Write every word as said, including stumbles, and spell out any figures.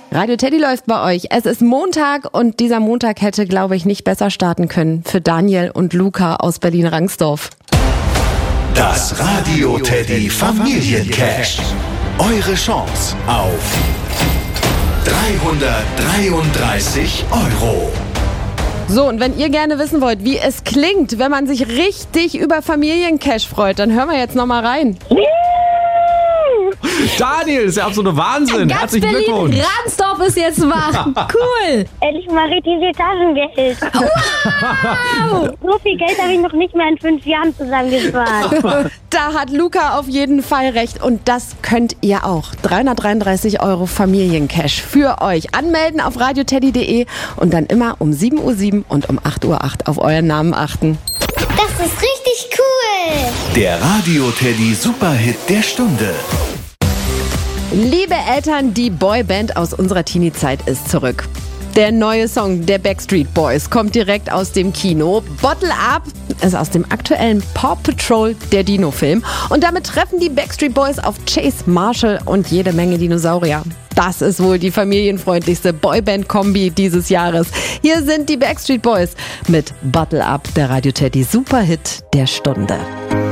Radio Teddy läuft bei euch. Es ist Montag und dieser Montag hätte, glaube ich, nicht besser starten können für Daniel und Luca aus Berlin-Rangsdorf. Das Radio Teddy Familiencash. Eure Chance auf dreihundertdreiunddreißig Euro. So, und wenn ihr gerne wissen wollt, wie es klingt, wenn man sich richtig über Familiencash freut, dann hören wir jetzt nochmal rein. Daniel, das ist der absolute Wahnsinn. Ganz Herzlichen Berlin, Glückwunsch. Ransdorf ist jetzt wach. Cool. Endlich mal richtig viel Taschengeld. Wow. So viel Geld habe ich noch nicht mehr in fünf Jahren zusammengespart. Da hat Luca auf jeden Fall recht und das könnt ihr auch. dreihundertdreiunddreißig Euro Familiencash für euch. Anmelden auf radioteddy punkt de und dann immer um sieben Uhr sieben und um acht Uhr acht auf euren Namen achten. Das ist richtig cool. Der Radio Teddy Superhit der Stunde. Liebe Eltern, die Boyband aus unserer Teenie-Zeit ist zurück. Der neue Song der Backstreet Boys kommt direkt aus dem Kino. Bottle Up ist aus dem aktuellen Paw Patrol, der Dino-Film. Und damit treffen die Backstreet Boys auf Chase Marshall und jede Menge Dinosaurier. Das ist wohl die familienfreundlichste Boyband-Kombi dieses Jahres. Hier sind die Backstreet Boys mit Bottle Up, der Radio Teddy Superhit der Stunde.